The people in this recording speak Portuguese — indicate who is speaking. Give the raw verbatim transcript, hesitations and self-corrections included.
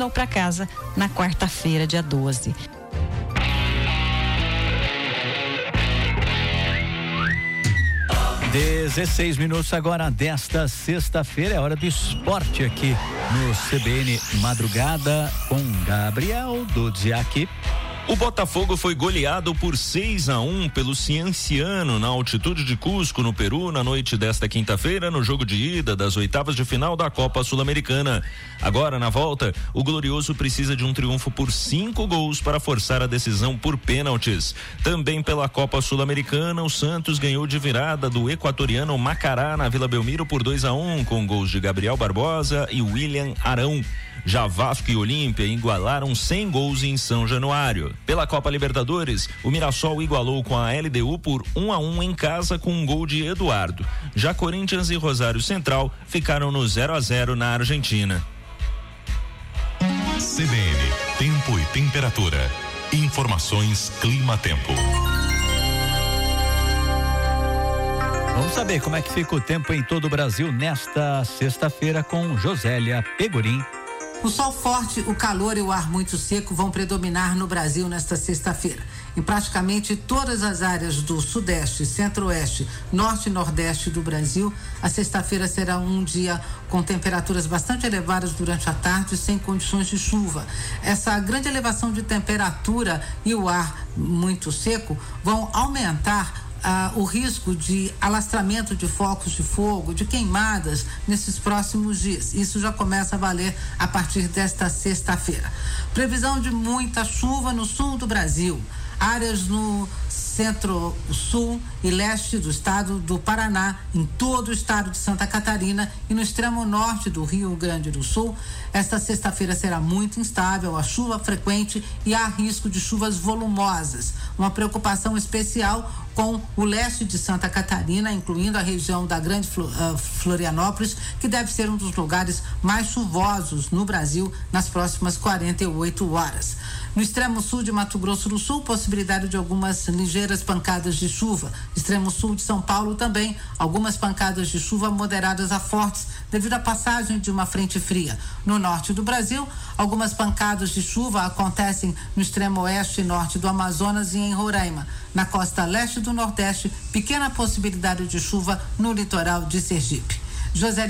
Speaker 1: retornou para casa na quarta-feira, dia doze.
Speaker 2: dezesseis minutos agora desta sexta-feira, é hora do esporte aqui no C B N Madrugada com Gabriel Dudziak.
Speaker 3: O Botafogo foi goleado por seis a um pelo Cienciano na altitude de Cusco, no Peru, na noite desta quinta-feira, no jogo de ida das oitavas de final da Copa Sul-Americana. Agora, na volta, o Glorioso precisa de um triunfo por cinco gols para forçar a decisão por pênaltis. Também pela Copa Sul-Americana, o Santos ganhou de virada do equatoriano Macará na Vila Belmiro por dois a um, com gols de Gabriel Barbosa e William Arão. Já Vasco e Olímpia igualaram cem gols em São Januário. Pela Copa Libertadores, o Mirassol igualou com a L D U por um a um em casa com um gol de Eduardo. Já Corinthians e Rosário Central ficaram no zero a zero na Argentina.
Speaker 4: C B N, tempo e temperatura. Informações Clima-Tempo.
Speaker 2: Vamos saber como é que fica o tempo em todo o Brasil nesta sexta-feira com Josélia Pegorim.
Speaker 5: O sol forte, o calor e o ar muito seco vão predominar no Brasil nesta sexta-feira. Em praticamente todas as áreas do Sudeste, Centro-Oeste, Norte e Nordeste do Brasil, a sexta-feira será um dia com temperaturas bastante elevadas durante a tarde, sem condições de chuva. Essa grande elevação de temperatura e o ar muito seco vão aumentar Ah, o risco de alastramento de focos de fogo, de queimadas nesses próximos dias. Isso já começa a valer a partir desta sexta-feira. Previsão de muita chuva no sul do Brasil, áreas no centro-sul e leste do estado do Paraná, em todo o estado de Santa Catarina e no extremo norte do Rio Grande do Sul. Esta sexta-feira será muito instável, a chuva frequente e há risco de chuvas volumosas. Uma preocupação especial com o leste de Santa Catarina, incluindo a região da Grande Florianópolis, que deve ser um dos lugares mais chuvosos no Brasil nas próximas quarenta e oito horas. No extremo sul de Mato Grosso do Sul, possibilidade de algumas ligeiras pancadas de chuva. Extremo sul de São Paulo também, algumas pancadas de chuva moderadas a fortes devido à passagem de uma frente fria. No norte do Brasil, algumas pancadas de chuva acontecem no extremo oeste e norte do Amazonas e em Roraima. Na costa leste do Nordeste, pequena possibilidade de chuva no litoral de Sergipe. José